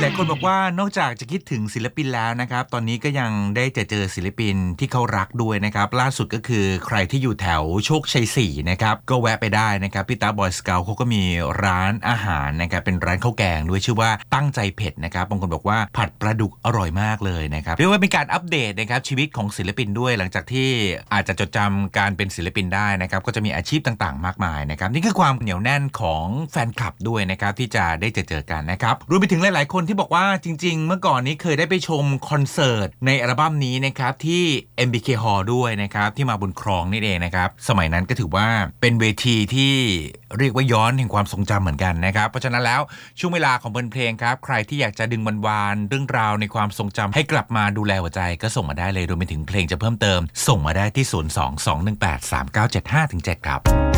หลายคนบอกว่านอกจากจะคิดถึงศิลปินแล้วนะครับตอนนี้ก็ยังได้เจอศิลปินที่เขารักด้วยนะครับล่าสุดก็คือใครที่อยู่แถวโชคชัย4นะครับก็แวะไปได้นะครับพี่ตาบอยสเกลเขาก็มีร้านอาหารนะครับเป็นร้านข้าวแกงด้วยชื่อว่าตั้งใจเผ็ดนะครับบางคนบอกว่าผัดปลาดุกอร่อยมากเลยนะครับเรียกว่าเป็นการอัปเดตนะครับชีวิตของศิลปินด้วยหลังจากที่อาจจะจดจำการเป็นศิลปินได้นะครับก็จะมีอาชีพต่างๆมากมายนะครับนี่คือความเหนียวแน่นของแฟนคลับด้วยนะครับที่จะได้เจอกันนะครับรวมไปถึงหลายๆคนที่บอกว่าจริงๆเมื่อก่อนนี้เคยได้ไปชมคอนเสิร์ตในอัลบั้มนี้นะครับที่ MBK Hall ด้วยนะครับที่มาบุญครองนี่เองนะครับสมัยนั้นก็ถือว่าเป็นเวทีที่เรียกว่าย้อนแห่งความทรงจำเหมือนกันนะครับเพราะฉะนั้นแล้วช่วงเวลาของเพลงครับใครที่อยากจะดึงวานๆเรื่องราวในความทรงจำให้กลับมาดูแลหัวใจก็ส่งมาได้เลยรวมไปถึงเพลงจะเพิ่มเติมส่งมาได้ที่ 022183975-7 ครับ